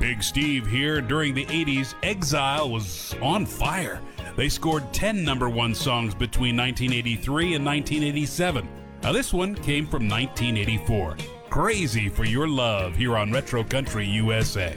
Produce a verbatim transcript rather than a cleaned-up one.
Big Steve here. During the eighties, Exile was on fire. They scored ten number one songs between nineteen eighty-three and nineteen eighty-seven. Now this one came from nineteen eighty-four. Crazy for Your Love here on Retro Country U S A.